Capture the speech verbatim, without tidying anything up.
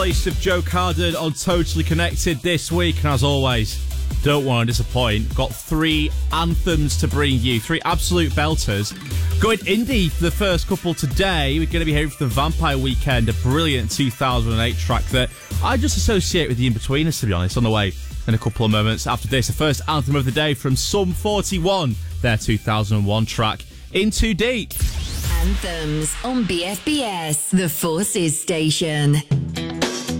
latest of Joe Carden on Totally Connected this week. And as always, don't want to disappoint. Got three anthems to bring you. Three absolute belters. Going indie for the first couple today. We're going to be hearing from the Vampire Weekend, a brilliant two thousand eight track that I just associate with the In-Betweeners, to be honest, on the way in a couple of moments. After this, the first anthem of the day from Sum forty-one, their two thousand one track, In Too Deep. Anthems on B F B S, the Forces Station.